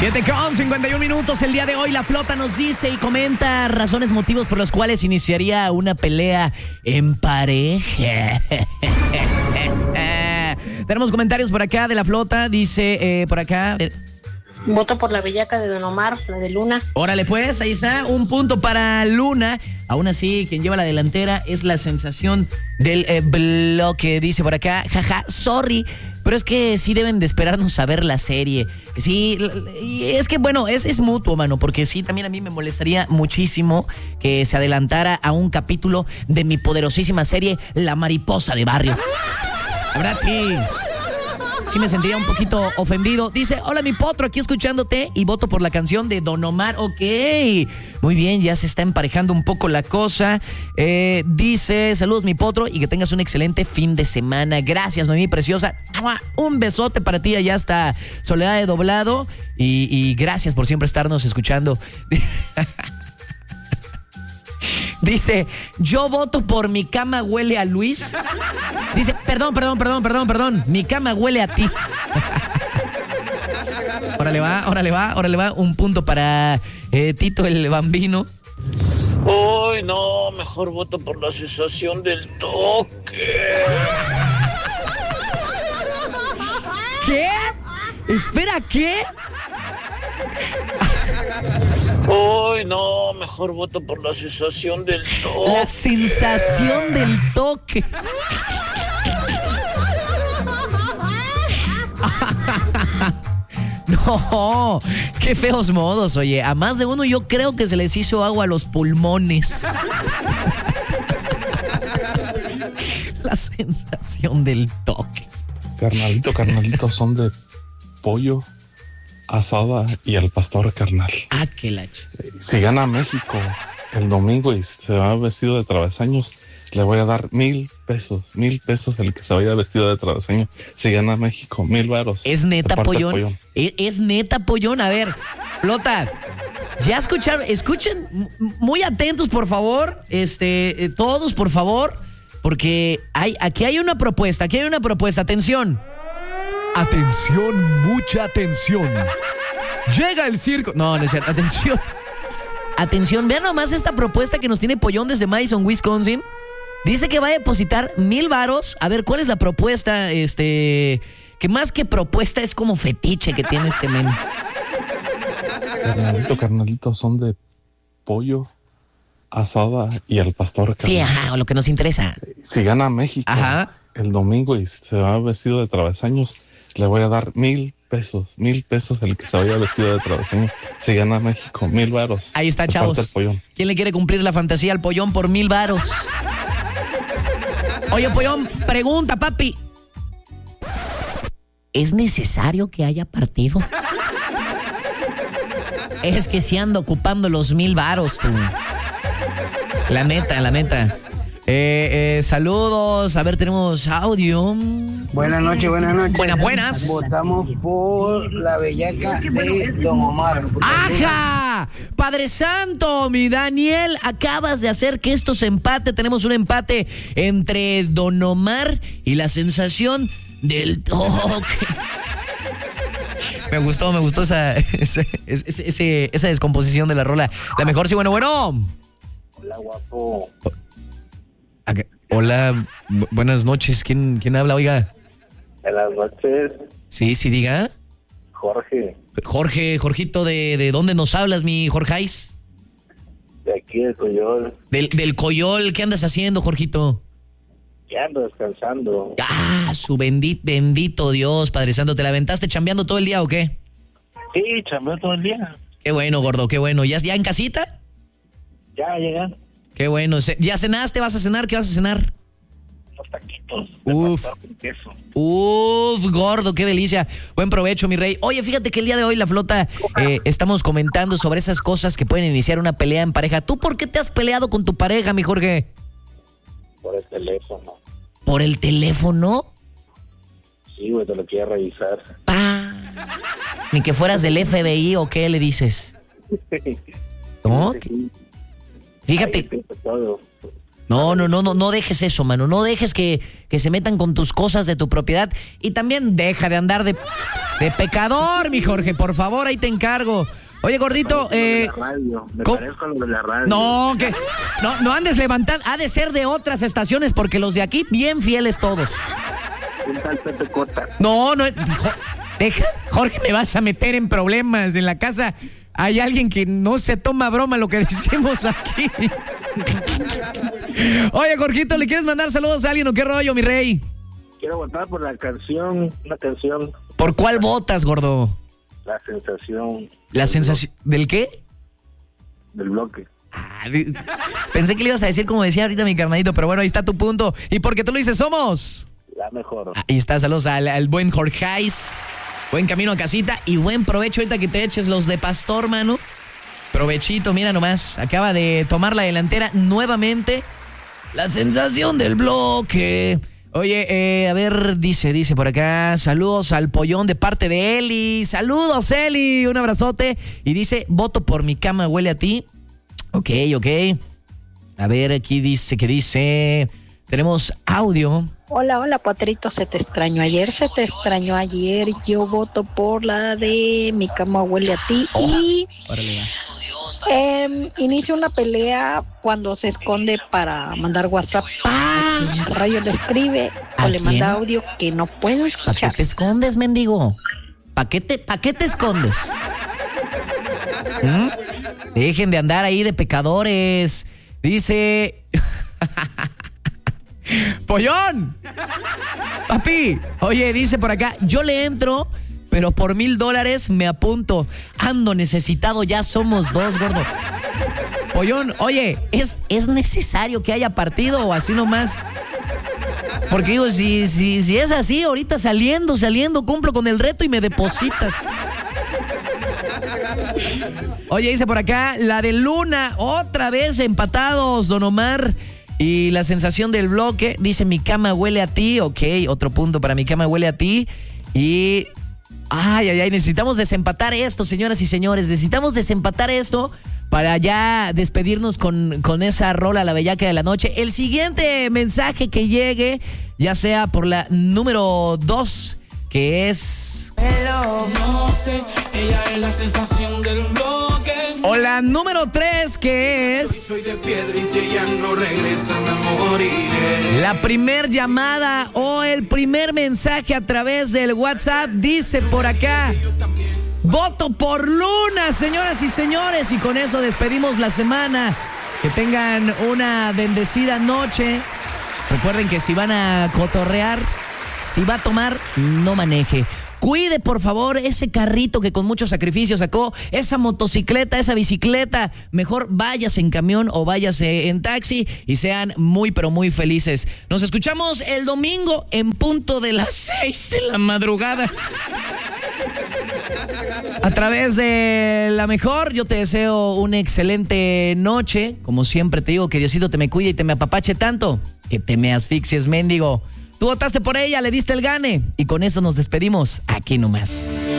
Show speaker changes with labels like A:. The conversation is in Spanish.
A: 7:51 el día de hoy. La Flota nos dice y comenta razones, motivos por los cuales iniciaría una pelea en pareja. Tenemos comentarios por acá de La Flota. Dice por acá...
B: Voto por la bellaca de Don Omar, la de Luna.
A: Órale pues, ahí está, un punto para Luna. Aún así, quien lleva la delantera es la sensación del bloque. Dice por acá, jaja, sorry, pero es que sí deben de esperarnos a ver la serie. Sí, y es que bueno, es mutuo, mano, porque sí, también a mí me molestaría muchísimo que se adelantara a un capítulo de mi poderosísima serie La Mariposa de Barrio. La verdad, sí me sentiría un poquito ofendido. Dice, hola mi potro, aquí escuchándote y voto por la canción de Don Omar. Ok, muy bien, ya se está emparejando un poco la cosa. Dice, saludos mi potro y que tengas un excelente fin de semana. Gracias, Noemí preciosa. Un besote para ti allá hasta Soledad de Doblado y gracias por siempre estarnos escuchando. Dice, yo voto por Mi Cama Huele a Luis. Dice, perdón, mi cama huele a ti. Órale va. Un punto para Tito el Bambino.
C: Uy, no, mejor voto por la sensación del toque.
A: ¿Qué? Espera, ¿qué?
C: Uy, no, mejor voto por la sensación del toque.
A: La sensación del toque. No, qué feos modos, oye. A más de uno yo creo que se les hizo agua a los pulmones. La sensación del toque.
D: Carnalito, son de pollo, asada y al pastor, carnal.
A: Ah, qué lache.
D: Si gana México el domingo y se va vestido de travesaños, le voy a dar 1,000 pesos. 1,000 pesos el que se vaya vestido de travesaño. Si gana México, 1,000 varos.
A: ¿Es neta, Pollón? ¿Es neta, Pollón? A ver, Flota, ya escucharon, escuchen muy atentos, por favor. Todos, por favor, porque aquí hay una propuesta. Atención. Atención, mucha atención. Llega el circo. No es cierto. Atención, vean nomás esta propuesta que nos tiene Pollón desde Madison, Wisconsin. Dice que va a depositar 1,000 varos. A ver, ¿cuál es la propuesta? Que más que propuesta es como fetiche que tiene este men.
D: Carnalito, son de pollo, asada y al pastor, carnal.
A: Sí, ajá, lo que nos interesa.
D: Si gana México el domingo y se va vestido de travesaños, le voy a dar 1,000 pesos. 1,000 pesos el que se vaya vestido de travesaño. Si gana México, 1,000 varos.
A: Ahí está, chavos. ¿Quién le quiere cumplir la fantasía al Pollón por 1,000 varos? Oye, Pollón, pregunta, papi. ¿Es necesario que haya partido? Es que si ando ocupando los 1,000 varos, tú. La neta. Saludos. A ver, tenemos audio.
E: Buenas noches.
A: Buenas.
E: Votamos por la bellaca de Don Omar.
A: ¡Ajá! Padre Santo, mi Daniel, acabas de hacer que esto se empate. Tenemos un empate entre Don Omar y la sensación del toque. Me gustó esa descomposición de la rola. La mejor, sí, bueno.
C: Hola, guapo.
A: Hola, buenas noches. ¿Quién habla, oiga?
C: Buenas noches.
A: Sí, diga.
C: Jorgito,
A: ¿de dónde nos hablas, mi Jorgeis?
C: De aquí, del Coyol.
A: Del Coyol, ¿qué andas haciendo, Jorgito?
C: Ya ando descansando.
A: Su bendito Dios, Padre Santo. ¿Te la aventaste chambeando todo el día o qué?
C: Sí, chambeo todo el día.
A: Qué bueno, gordo, qué bueno. ¿Ya en casita?
C: Ya llegan.
A: Qué bueno. ¿Ya cenaste? ¿Vas a cenar? ¿Qué vas a cenar?
C: Unos taquitos.
A: Uf, gordo, qué delicia. Buen provecho, mi rey. Oye, fíjate que el día de hoy, La Flota, estamos comentando sobre esas cosas que pueden iniciar una pelea en pareja. ¿Tú por qué te has peleado con tu pareja, mi Jorge?
C: Por el teléfono.
A: ¿Por el teléfono?
C: Sí, güey, te lo quiero revisar.
A: Ni que fueras del FBI o qué le dices. ¿No? Fíjate. No dejes eso, mano. No dejes que se metan con tus cosas de tu propiedad. Y también deja de andar de pecador, mi Jorge. Por favor, ahí te encargo. Oye, gordito,
F: Me parezco a lo de la radio.
A: No andes levantando. Ha de ser de otras estaciones, porque los de aquí, bien fieles todos.
F: ¿Qué tal Pepe Cota?
A: No. Deja, Jorge, me vas a meter en problemas. En la casa hay alguien que no se toma broma lo que decimos aquí. Oye, Jorgito, ¿le quieres mandar saludos a alguien o qué rollo, mi rey?
F: Quiero votar por una canción.
A: ¿Por cuál votas, gordo?
F: La sensación.
A: ¿La sensación? ¿Del qué?
F: Del bloque.
A: Pensé que le ibas a decir como decía ahorita mi carnalito, pero bueno, ahí está tu punto. Y porque tú lo dices, somos
F: la mejor.
A: Ahí está, saludos al buen Jorgeis. Buen camino a casita y buen provecho ahorita que te eches los de pastor, mano. Provechito, mira nomás, acaba de tomar la delantera nuevamente. La sensación del bloque. Oye, a ver, dice por acá, saludos al pollón de parte de Eli. Saludos, Eli, un abrazote. Y dice, voto por Mi Cama Huele a Ti. Ok. A ver, aquí dice, tenemos audio.
B: Hola, Patrito, se te extrañó ayer. Yo voto por la de Mi Cama Huele a Ti. Y inicia una pelea cuando se esconde para mandar WhatsApp. Rayo le escribe o le manda audio que no puedo escuchar.
A: ¿Para qué te escondes, mendigo? ¿Para qué te escondes? Dejen de andar ahí de pecadores. Dice... ¡Pollón! Papi, oye, dice por acá, yo le entro, pero por $1,000 me apunto. Ando necesitado, ya somos dos, gordo. Pollón, oye, ¿es necesario que haya partido o así nomás? Porque digo, si es así, ahorita saliendo, cumplo con el reto y me depositas. Oye, dice por acá, la de Luna, otra vez empatados, Don Omar. Y la sensación del bloque, dice Mi Cama Huele a Ti. Ok, otro punto para Mi Cama Huele a Ti. Y... Ay, necesitamos desempatar esto, señoras y señores. Necesitamos desempatar esto para ya despedirnos con esa rola, La Bellaca de la Noche. El siguiente mensaje que llegue, ya sea por la número 2, que es...
G: No sé, ella es la sensación del bloque.
A: O la número 3, que es...
G: Soy de piedra y si ella no regresa me moriré.
A: La primer llamada o el primer mensaje a través del WhatsApp dice por acá: voto por Luna, señoras y señores. Y con eso despedimos la semana. Que tengan una bendecida noche. Recuerden que si van a cotorrear, si va a tomar, no maneje. Cuide, por favor, ese carrito que con mucho sacrificio sacó, esa motocicleta, esa bicicleta. Mejor váyase en camión o váyase en taxi y sean muy, pero muy felices. Nos escuchamos el domingo en punto de las 6 de la madrugada. A través de La Mejor, yo te deseo una excelente noche. Como siempre te digo, que Diosito te me cuide y te me apapache tanto que te me asfixies, mendigo. Tú votaste por ella, le diste el gane y con eso nos despedimos aquí nomás.